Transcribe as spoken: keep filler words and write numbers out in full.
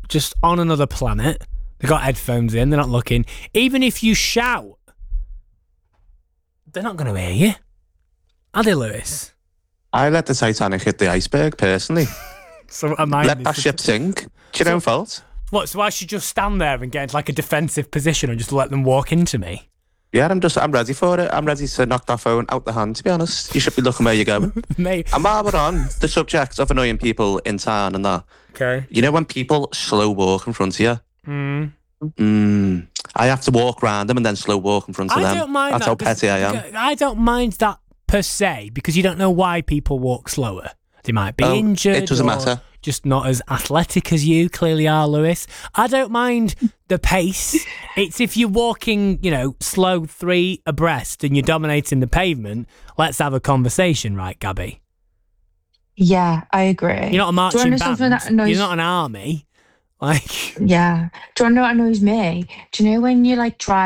just on another planet. They've got headphones in. They're not looking. Even if you shout, they're not going to hear you. Are they, Lewis? I let the Titanic hit the iceberg, personally. So am I. Let that ship sink. It's your own fault. What, so I should just stand there and get into like a defensive position and just let them walk into me? Yeah, I'm just, I'm ready for it. I'm ready to knock that phone out the hand, to be honest. You should be looking where you're going. Mate. And while we're on the subject of annoying people in town and that, okay. You know when people slow walk in front of you? Mm. Mm, I have to walk around them and then slow walk in front of I them. don't mind That's that, how petty I am. I don't mind that per se, because you don't know why people walk slower. They might be Oh, injured. it doesn't or matter. Just not as athletic as you clearly are, Lewis. I don't mind the pace. It's if you're walking, you know, slow three abreast and you're dominating the pavement, let's have a conversation, right, Gabby? Yeah, I agree. You're not a marching Do you know band. something that annoys- You're not an army. Like, yeah. Do you know what annoys me? Do you know when you like drive